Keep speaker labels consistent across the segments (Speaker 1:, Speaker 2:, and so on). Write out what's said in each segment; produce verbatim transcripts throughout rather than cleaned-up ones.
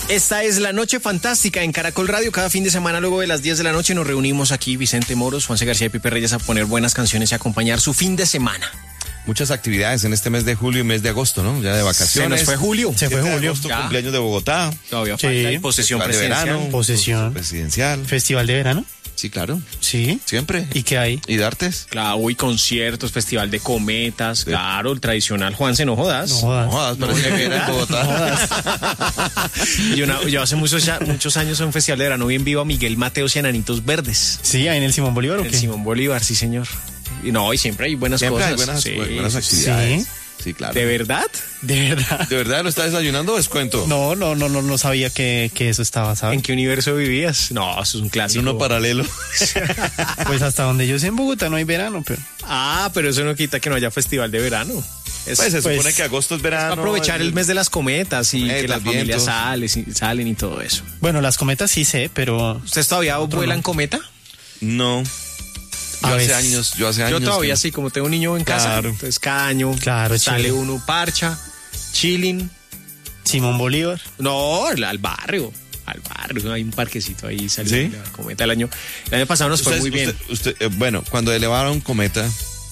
Speaker 1: Esta es La Noche Fantástica en Caracol Radio. Cada fin de semana, luego de las diez de la noche, nos reunimos aquí, Vicente Moros, Juanse García y Pipe Reyes, a poner buenas canciones y acompañar su fin de semana.
Speaker 2: Muchas actividades en este mes de julio y mes de agosto, ¿no? Ya de vacaciones.
Speaker 1: Se nos fue julio.
Speaker 3: Se fue julio.
Speaker 2: Agosto,
Speaker 1: Ya.
Speaker 2: cumpleaños de Bogotá.
Speaker 1: Todavía
Speaker 3: Sí.
Speaker 1: falta. Y posesión
Speaker 2: Festival de
Speaker 1: presidencial.
Speaker 2: verano.
Speaker 3: Posesión.
Speaker 2: Presidencial.
Speaker 3: Festival de verano.
Speaker 2: Sí, claro.
Speaker 3: Sí.
Speaker 2: Siempre.
Speaker 3: ¿Y qué hay?
Speaker 2: ¿Y de artes?
Speaker 1: Claro, y conciertos, festival de cometas, claro, el tradicional. Juanse, no jodas.
Speaker 3: No jodas.
Speaker 2: No jodas, pero
Speaker 1: No,
Speaker 2: sí
Speaker 1: ¿de
Speaker 2: que viene en
Speaker 1: verdad?
Speaker 2: Bogotá.
Speaker 1: Yo, una- yo hace muchos, ya- muchos años en un festival de verano vi en vivo a Miguel Mateos y Enanitos Verdes.
Speaker 3: Sí, ahí en el Simón Bolívar, ¿o
Speaker 1: El
Speaker 3: qué?
Speaker 1: Simón Bolívar, sí, señor. Y no, y siempre hay buenas
Speaker 2: Siempre
Speaker 1: cosas.
Speaker 2: hay buenas,
Speaker 1: Sí,
Speaker 2: buenas
Speaker 1: sí,
Speaker 2: actividades.
Speaker 3: Sí.
Speaker 2: Sí, claro.
Speaker 1: ¿De verdad?
Speaker 3: De verdad.
Speaker 2: ¿De verdad lo está desayunando o descuento?
Speaker 3: No, no, no, no, no sabía que, que eso estaba,
Speaker 1: ¿En
Speaker 3: ¿sabes?
Speaker 1: qué universo vivías? No, eso es un
Speaker 2: Es
Speaker 1: clásico.
Speaker 2: uno paralelo.
Speaker 3: Pues hasta donde yo sé en Bogotá no hay verano, pero...
Speaker 1: Ah, pero eso no quita que no haya festival de verano. Es
Speaker 2: Pues se
Speaker 3: Pues,
Speaker 2: supone que agosto es verano.
Speaker 1: aprovechar el mes de las cometas y
Speaker 2: Cometas,
Speaker 1: que la familia
Speaker 2: vientos.
Speaker 1: sale, sí, salen y todo eso.
Speaker 3: Bueno, las cometas sí sé, pero...
Speaker 1: ¿Ustedes todavía vuelan cometa?
Speaker 2: No. Yo
Speaker 3: A
Speaker 2: hace
Speaker 3: veces.
Speaker 2: años, yo hace años.
Speaker 1: Yo todavía
Speaker 2: que-
Speaker 1: sí, como tengo un niño en casa,
Speaker 2: Claro.
Speaker 1: entonces cada año
Speaker 3: Claro,
Speaker 1: sale
Speaker 3: chévere.
Speaker 1: uno parcha, chilling.
Speaker 3: Simón Bolívar.
Speaker 1: No, al al barrio. Al barrio, hay un parquecito ahí, salió
Speaker 2: ¿Sí?
Speaker 1: la cometa el año. El año pasado nos fue
Speaker 2: Ustedes-
Speaker 1: muy bien.
Speaker 2: usted- usted, eh, bueno, cuando elevaron cometa,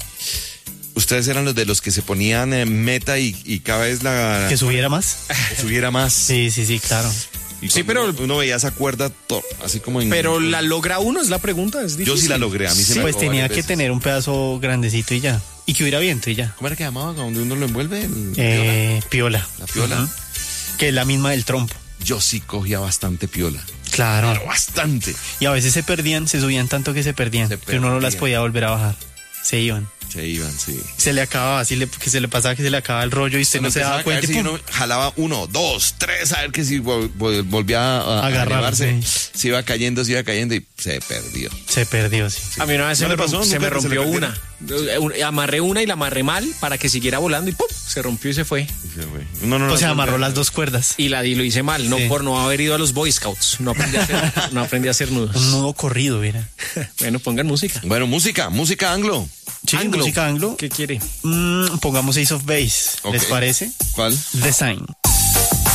Speaker 2: ustedes eran los de los que se ponían en meta y, y cada vez la
Speaker 3: Que subiera más.
Speaker 2: subiera más.
Speaker 3: Sí, sí, sí, claro.
Speaker 2: Y
Speaker 1: Sí,
Speaker 2: cuando
Speaker 1: pero-
Speaker 2: uno veía esa cuerda to- así como en.
Speaker 1: Pero la logra uno, es la pregunta, es difícil.
Speaker 2: Yo sí la logré, a mí se me
Speaker 3: Pues
Speaker 2: acabó
Speaker 3: tenía
Speaker 2: varias
Speaker 3: que
Speaker 2: veces.
Speaker 3: tener un pedazo grandecito y ya. Y que hubiera viento y ya.
Speaker 2: ¿Cómo era que llamaba donde uno lo envuelve? El-
Speaker 3: Eh, piola.
Speaker 2: La piola.
Speaker 3: Ujú. Que es la misma del trompo.
Speaker 2: Yo sí cogía bastante piola.
Speaker 3: Claro.
Speaker 2: Pero bastante.
Speaker 3: Y a veces se perdían, se subían tanto que se perdían.
Speaker 2: Se
Speaker 3: que uno no las
Speaker 2: perdían.
Speaker 3: podía volver a bajar. Se iban.
Speaker 2: Se iban, sí.
Speaker 3: Se le acababa, así le, que se le pasaba que se le acababa el rollo y usted no se
Speaker 2: Empezaba
Speaker 3: daba
Speaker 2: a caer,
Speaker 3: cuenta. y
Speaker 2: si
Speaker 3: ¡pum!
Speaker 2: uno jalaba uno, dos, tres, a ver que si vol- vol- volvía a, a
Speaker 3: Agarrar,
Speaker 2: elevarse,
Speaker 3: sí.
Speaker 2: se iba cayendo, se iba cayendo y se perdió.
Speaker 3: Se perdió, sí.
Speaker 1: A mí una vez se
Speaker 2: ¿No
Speaker 1: me,
Speaker 2: le pasó?
Speaker 1: romp- se
Speaker 2: ¿Nunca
Speaker 1: me
Speaker 2: se le
Speaker 1: rompió
Speaker 2: perdió?
Speaker 1: una. Eh, un- Amarré una y la amarré mal para que siguiera volando y ¡pum! Se rompió y se fue.
Speaker 2: Y se fue. Uno no
Speaker 3: O
Speaker 2: lo
Speaker 3: sea,
Speaker 2: suelta.
Speaker 3: amarró las dos cuerdas.
Speaker 1: Y la di, lo hice mal, no
Speaker 3: Sí.
Speaker 1: por no haber ido a los Boy Scouts. No aprendí a hacer, no aprendí a hacer nudos.
Speaker 3: Un nudo corrido, mira.
Speaker 1: Bueno, pongan música.
Speaker 2: Bueno, música, música anglo.
Speaker 3: Sí,
Speaker 1: Anglo.
Speaker 3: música anglo.
Speaker 1: ¿Qué quiere?
Speaker 3: Mm, pongamos Ace of Base.
Speaker 2: Ok.
Speaker 3: ¿Les parece?
Speaker 2: ¿Cuál?
Speaker 3: The Sign.